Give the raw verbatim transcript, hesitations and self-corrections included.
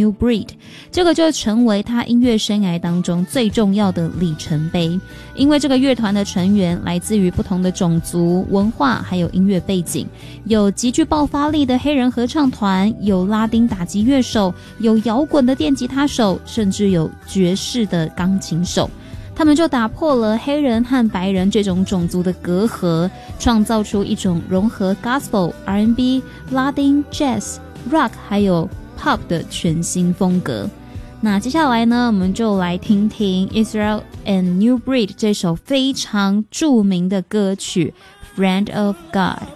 New Breed， 这个就成为他音乐生涯当中最重要的里程碑。因为这个乐团的成员来自于不同的种族、文化还有音乐背景，有极具爆发力的黑人合唱团，有拉丁打击乐手，有摇滚的电吉他手，甚至有爵士的钢琴手。他们就打破了黑人和白人这种种族的隔阂，创造出一种融合 Gospel、R and B、拉丁、Jazz、Rock 还有 Pop 的全新风格。那接下来呢，我们就来听听 Israel and New Breed 这首非常著名的歌曲 Friend of God。